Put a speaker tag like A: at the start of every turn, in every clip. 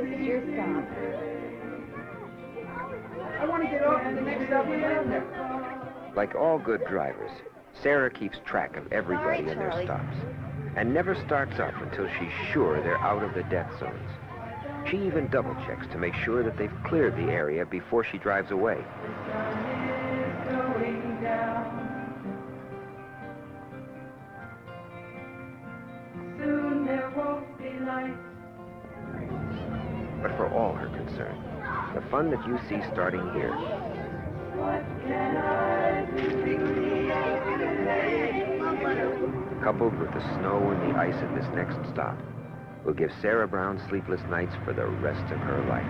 A: this is your stop.
B: I want to get off at the next stop down there.
C: Like all good drivers, Sarah keeps track of everybody in their stops and never starts up until she's sure they're out of the death zones. She even double checks to make sure that they've cleared the area before she drives away.
B: Soon there won't be light.
C: But for all her concern, the fun that you see starting here
B: What can I do?
C: coupled with the snow and the ice at this next stop, will give Sarah Brown sleepless nights for the rest of her life.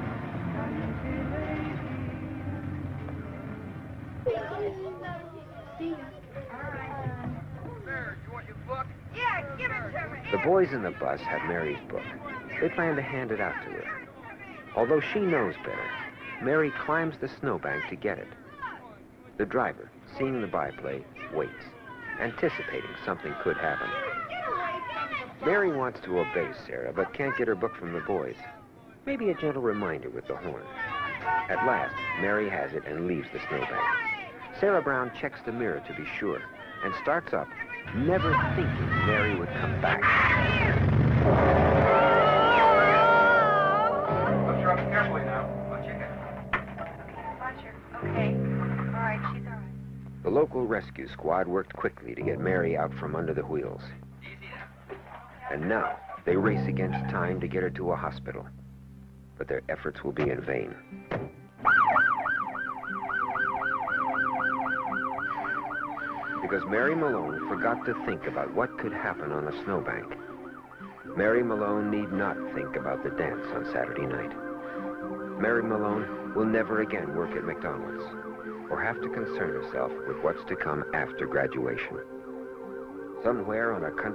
C: The boys in the bus have Mary's book. They plan to hand it out to her. Although she knows better, Mary climbs the snowbank to get it. The driver, seeing the byplay, waits, anticipating something could happen. Mary wants to obey Sarah, but can't get her book from the boys. Maybe a gentle reminder with the horn. At last, Mary has it and leaves the snowbank. Sarah Brown checks the mirror to be sure and starts up, never thinking Mary would come back.
B: Watch her up carefully now. Watch your head.
D: Watch her. Okay. All right, she's all right.
C: The local rescue squad worked quickly to get Mary out from under the wheels. And now, they race against time to get her to a hospital. But their efforts will be in vain. Because Mary Malone forgot to think about what could happen on a snowbank. Mary Malone need not think about the dance on Saturday night. Mary Malone will never again work at McDonald's or have to concern herself with what's to come after graduation. Somewhere on a country